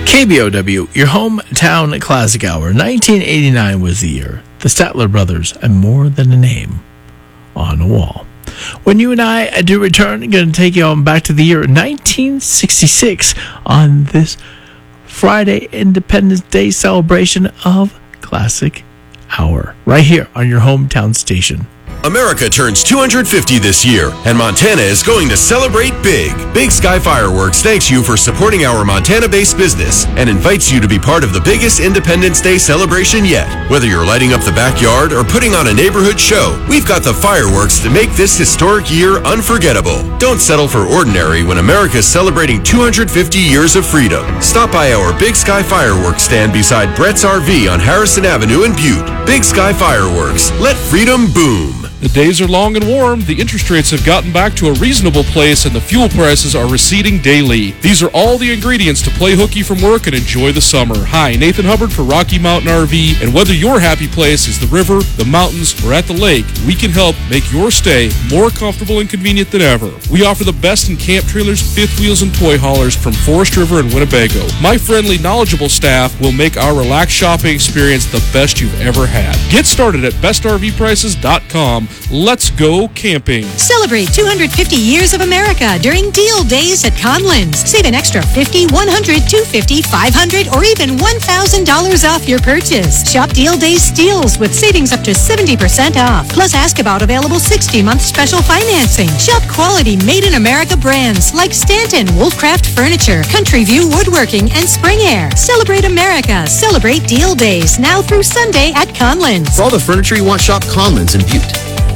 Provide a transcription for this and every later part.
KBOW, your hometown classic hour. 1989 was the year. The Statler Brothers and More Than a Name on a Wall. When you and I do return, I'm going to take you on back to the year 1966 on this Friday Independence Day celebration of Classic Hour, right here on your hometown station. America turns 250 this year, and Montana is going to celebrate big. Big Sky Fireworks thanks you for supporting our Montana-based business and invites you to be part of the biggest Independence Day celebration yet. Whether you're lighting up the backyard or putting on a neighborhood show, we've got the fireworks to make this historic year unforgettable. Don't settle for ordinary when America's celebrating 250 years of freedom. Stop by our Big Sky Fireworks stand beside Brett's RV on Harrison Avenue in Butte. Big Sky Fireworks. Let freedom boom. The days are long and warm, the interest rates have gotten back to a reasonable place, and the fuel prices are receding daily. These are all the ingredients to play hooky from work and enjoy the summer. Hi, Nathan Hubbard for Rocky Mountain RV, and whether your happy place is the river, the mountains, or at the lake, we can help make your stay more comfortable and convenient than ever. We offer the best in camp trailers, fifth wheels, and toy haulers from Forest River and Winnebago. My friendly, knowledgeable staff will make our relaxed shopping experience the best you've ever had. Get started at bestrvprices.com. Let's go camping. Celebrate 250 years of America during Deal Days at Conlins. Save an extra $50, $100, $250, $500, or even $1,000 off your purchase. Shop Deal Days steals with savings up to 70% off. Plus, ask about available 60-month special financing. Shop quality made-in-America brands like Stanton, Wolfcraft Furniture, Country View Woodworking, and Spring Air. Celebrate America. Celebrate Deal Days now through Sunday at Conlins. For all the furniture you want, shop Conlins in Butte.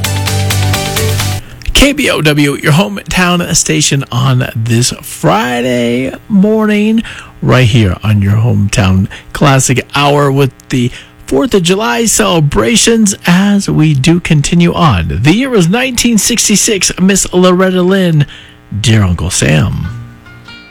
KBOW, your hometown station on this Friday morning, right here on your hometown classic hour with the 4th of July celebrations as we do continue on. The year was 1966. Miss Loretta Lynn, Dear Uncle Sam.